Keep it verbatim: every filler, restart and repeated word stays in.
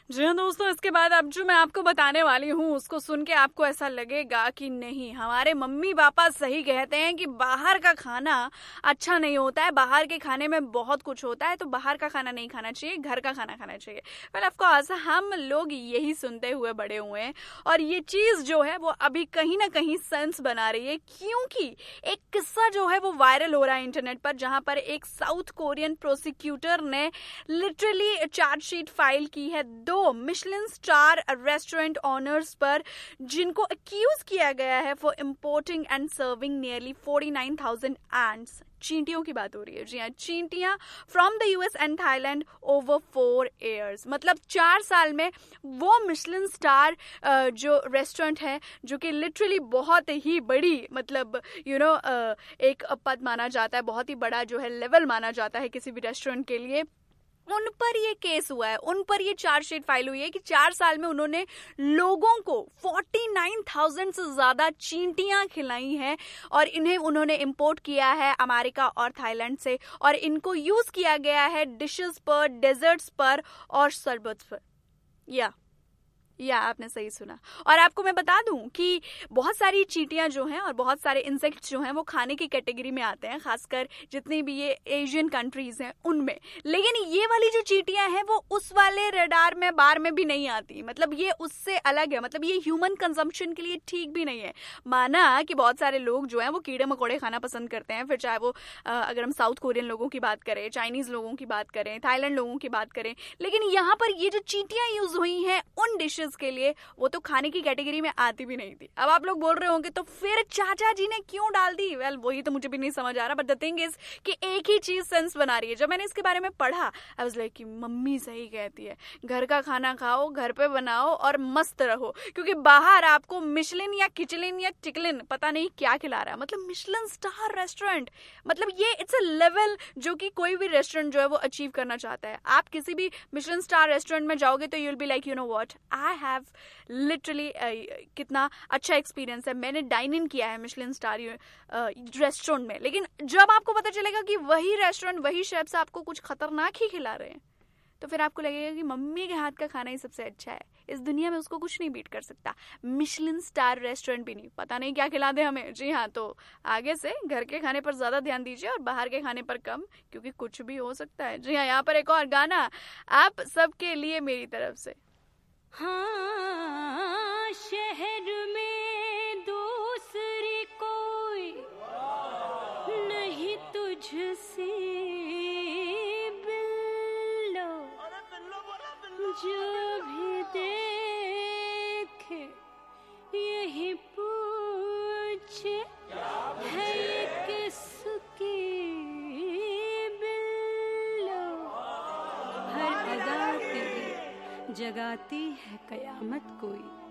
जी हाँ दोस्तों, इसके बाद अब जो मैं आपको बताने वाली हूँ उसको सुन के आपको ऐसा लगेगा कि नहीं, हमारे मम्मी पापा सही कहते हैं कि बाहर का खाना अच्छा नहीं होता है, बाहर के खाने में बहुत कुछ होता है, तो बाहर का खाना नहीं खाना चाहिए, घर का खाना खाना चाहिए। वेल ऑफ कोर्स हम लोग यही सुनते हुए बड़े हुए हैं और ये चीज़ जो है वो अभी कहीं ना कहीं सेंस बना रही है, क्योंकि एक किस्सा जो है वो वायरल हो रहा है इंटरनेट पर, जहाँ पर एक साउथ कोरियन प्रोसिक्यूटर ने लिटरली चार्जशीट फाइल की है दो मिशेलिन स्टार रेस्टोरेंट ओनर्स पर, जिनको अक्यूज किया गया है for importing and serving nearly forty nine thousand ends. चींटियों की बात हो रही है, जी हाँ, चींटियां from the US and Thailand over four years, मतलब चार साल में वो मिशेलिन स्टार जो रेस्टोरेंट है, जो कि लिटरली बहुत ही बड़ी, मतलब यू नो एक पद माना जाता है, बहुत ही बड़ा जो है लेवल माना जाता है किसी भी रेस्टोरेंट के लिए, उन पर ये केस हुआ है, उन पर ये चार्जशीट फाइल हुई है कि चार साल में उन्होंने लोगों को फोर्टी नाइन थाउजेंड से ज्यादा चींटियां खिलाई हैं और इन्हें उन्होंने इंपोर्ट किया है अमेरिका और थाईलैंड से, और इनको यूज किया गया है डिशेस पर, डेजर्ट्स पर और शरबत पर। या या आपने सही सुना। और आपको मैं बता दूं कि बहुत सारी चींटियां जो हैं और बहुत सारे इंसेक्ट्स जो हैं वो खाने की कैटेगरी में आते हैं, खासकर जितनी भी ये एशियन कंट्रीज हैं उनमें, लेकिन ये वाली जो चींटियां हैं वो उस वाले रडार में बार में भी नहीं आती, मतलब ये उससे अलग है, मतलब ये ह्यूमन कंजम्पशन के लिए ठीक भी नहीं है। माना कि बहुत सारे लोग जो हैं वो कीड़े मकोड़े खाना पसंद करते हैं, फिर चाहे वो अगर हम साउथ कोरियन लोगों की बात करें, चाइनीज लोगों की बात करें, थाईलैंड लोगों की बात करें, लेकिन यहाँ पर ये जो चींटियां यूज हुई हैं उन डिशेज के लिए, वो तो खाने की कैटेगरी में आती भी नहीं थी। अब आप लोग बोल रहे होंगे तो फिर चाचा जी ने क्यों डाल दी? वेल well, वही तो मुझे भी नहीं समझ आ रहा, बट द थिंग इज कि एक ही चीज सेंस बना रही है। जब मैंने इसके बारे में पढ़ा, आई वाज लाइक कि मम्मी सही कहती है, घर का खाना खाओ, घर पे बनाओ और मस्त रहो, क्योंकि बाहर आपको मिशेलिन या किचलिन या चिकलिन पता नहीं क्या खिला रहा है, मतलब मिशेलिन स्टार रेस्टोरेंट, मतलब ये इट्स अ लेवल जो कि कोई भी रेस्टोरेंट जो है वो अचीव करना चाहता है। आप किसी भी मिशेलिन स्टार रेस्टोरेंट में जाओगे तो you will be like, you know what, I have literally कितना अच्छा एक्सपीरियंस है, मैंने डाइन इन किया है मिशेलिन स्टार रेस्टोरेंट में। लेकिन जब आपको पता चलेगा कि वही रेस्टोरेंट, वही शेफ्स आपको कुछ खतरनाक ही खिला रहे हैं, तो फिर आपको लगेगा कि मम्मी के हाथ का खाना ही सबसे अच्छा है, इस दुनिया में उसको कुछ नहीं बीट कर सकता, मिशेलिन स्टार रेस्टोरेंट भी नहीं, पता नहीं क्या खिला दे हमें। जी हाँ, तो आगे से घर के खाने पर ज्यादा ध्यान दीजिए और बाहर के खाने पर कम, क्योंकि कुछ भी हो सकता है। जी हाँ, यहाँ पर एक और गाना आप सबके लिए मेरी तरफ से। हाँ, शहर में दूसरी कोई नहीं तुझसे बिल्लो, जो भी देखे यही पूछे है ये किसकी बिल्लो, हर अदा तेरी जगाती है कयामत कोई।